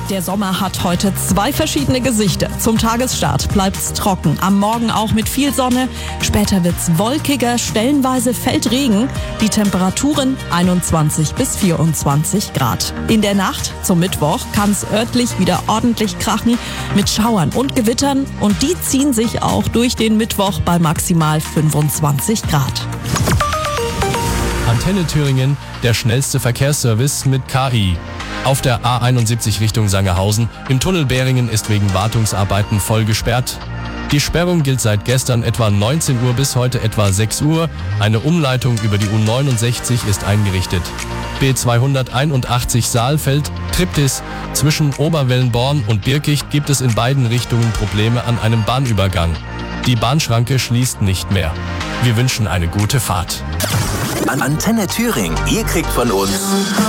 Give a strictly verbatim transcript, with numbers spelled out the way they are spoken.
Der Sommer hat heute zwei verschiedene Gesichter. Zum Tagesstart bleibt's trocken, am Morgen auch mit viel Sonne. Später wird's wolkiger, stellenweise fällt Regen. Die Temperaturen einundzwanzig bis vierundzwanzig Grad. In der Nacht zum Mittwoch kann's örtlich wieder ordentlich krachen mit Schauern und Gewittern. Und die ziehen sich auch durch den Mittwoch bei maximal fünfundzwanzig Grad. Antenne Thüringen, der schnellste Verkehrsservice mit K I. Auf der A einundsiebzig Richtung Sangerhausen im Tunnel Beringen ist wegen Wartungsarbeiten voll gesperrt. Die Sperrung gilt seit gestern etwa neunzehn Uhr bis heute etwa sechs Uhr. Eine Umleitung über die U neunundsechzig ist eingerichtet. B zweihunderteinundachtzig Saalfeld, Triptis. Zwischen Oberwellenborn und Birkicht gibt es in beiden Richtungen Probleme an einem Bahnübergang. Die Bahnschranke schließt nicht mehr. Wir wünschen eine gute Fahrt. Antenne Thüringen, ihr kriegt von uns